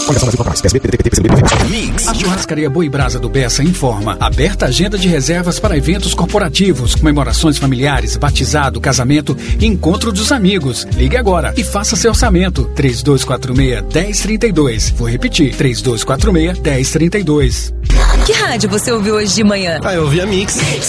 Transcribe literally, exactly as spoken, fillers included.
A churrascaria Boi Brasa do Bessa informa. Aberta agenda de reservas para eventos corporativos, comemorações familiares, batizado, casamento e encontro dos amigos. Ligue agora e faça seu orçamento. três dois quatro seis, um zero três dois. Vou repetir. três dois quatro seis, um zero três dois. Que rádio você ouviu hoje de manhã? Ah, eu ouvi a Mix.